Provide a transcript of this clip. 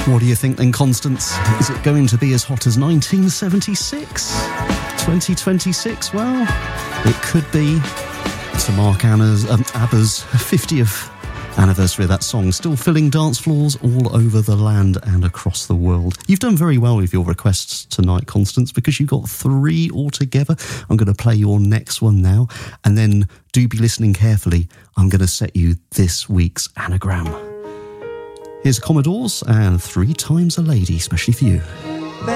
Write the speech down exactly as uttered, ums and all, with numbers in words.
What do you think then, Constance? Is it going to be as hot as nineteen seventy-six? twenty twenty-six? Well, it could be. To mark Anna's, um, ABBA's fiftieth anniversary of that song, still filling dance floors all over the land and across the world. You've done very well with your requests tonight, Constance, because you got three altogether. I'm going to play your next one now, and then do be listening carefully. I'm going to set you this week's anagram. Here's Commodores and Three Times a Lady, especially for you.